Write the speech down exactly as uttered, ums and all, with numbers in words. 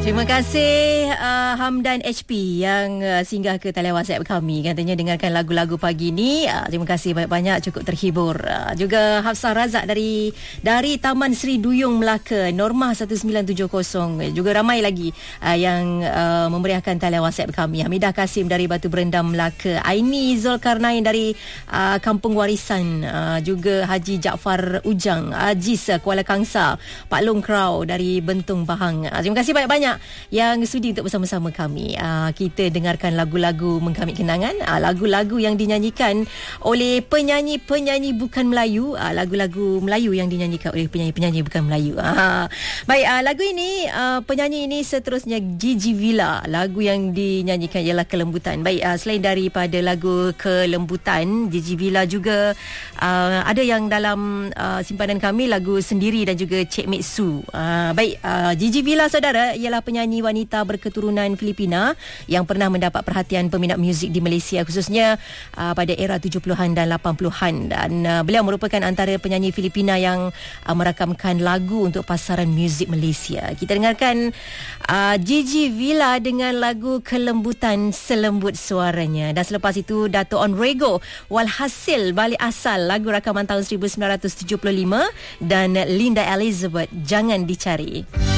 Terima kasih uh, Hamdan H P yang uh, singgah ke talian WhatsApp kami. Katanya dengarkan lagu-lagu pagi ni. Uh, terima kasih banyak-banyak, cukup terhibur. Uh, juga Hafsah Razak dari dari Taman Seri Duyung Melaka, Norma satu sembilan tujuh kosong. Juga ramai lagi uh, yang uh, memeriahkan talian WhatsApp kami. Hamidah Kasim dari Batu Berendam Melaka, Aini Zulkarnain dari uh, Kampung Warisan, uh, juga Haji Jaafar Ujang, Aziz uh, Kuala Kangsa, Pak Long Krau dari Bentung Bahang. Uh, terima kasih banyak-banyak yang sudi untuk bersama-sama kami. Uh, kita dengarkan lagu-lagu menggamit kenangan, uh, lagu-lagu yang dinyanyikan oleh penyanyi-penyanyi bukan Melayu, uh, lagu-lagu Melayu yang dinyanyikan oleh penyanyi-penyanyi bukan Melayu. Uh, baik, uh, lagu ini, uh, penyanyi ini seterusnya Gigi Villa. Lagu yang dinyanyikan ialah Kelembutan. Baik, uh, selain daripada lagu Kelembutan, Gigi Villa juga uh, ada yang dalam uh, simpanan kami lagu Sendiri dan juga Cik Mitsu. Uh, baik, uh, Gigi Villa saudara ialah penyanyi wanita berketurunan Filipina yang pernah mendapat perhatian peminat muzik di Malaysia, khususnya uh, pada era tujuh puluhan dan lapan puluhan, dan uh, beliau merupakan antara penyanyi Filipina yang uh, merakamkan lagu untuk pasaran muzik Malaysia. Kita dengarkan uh, Gigi Villa dengan lagu Kelembutan selembut suaranya, dan selepas itu Dato' Onrego Walhasil Balik Asal, lagu rakaman tahun seribu sembilan ratus tujuh puluh lima, dan Linda Elizabeth Jangan Dicari.